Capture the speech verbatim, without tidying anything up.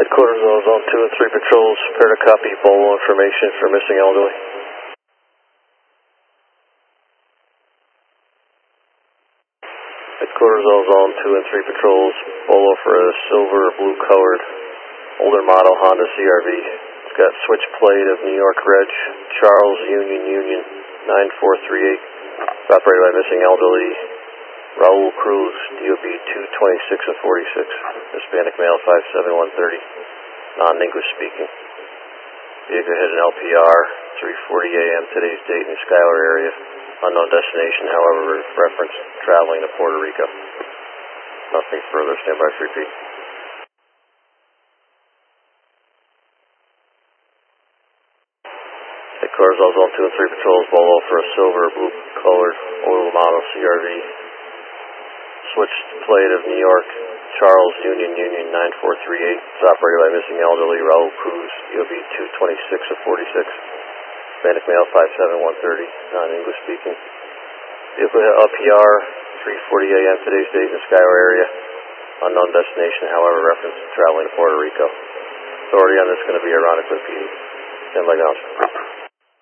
Headquarters on Zone two and three patrols, prepare to copy Bolo information for missing elderly. Headquarters on Zone two and three patrols, Bolo for a silver or blue colored older model Honda C R V. It's got switch plate of New York Reg, Charles Union Union nine four three eight. It's operated by missing elderly Raul Cruz, D O B two twenty-six of forty-six, Hispanic male five seven one thirty, non-English speaking. Vehicle hit an L P R, three forty a m today's date in the Schuyler area. Unknown destination, however, reference traveling to Puerto Rico. Nothing further, stand by for repeat. Headquarters on Zone two and three patrols, Bolo for a silver, blue colored, oil model C R V. Switched plate of New York, Charles Union Union nine four three eight. It's operated by missing elderly Raul Cruz, D O B two twenty-six of forty-six. Hispanic male five seven one thirty, non-English speaking. Vehicle hit L P R, three forty a m today's date in the Schuyler area. Unknown destination, however, reference traveling to Puerto Rico. Authority on this is going to be Aronica P D. Stand by, ground.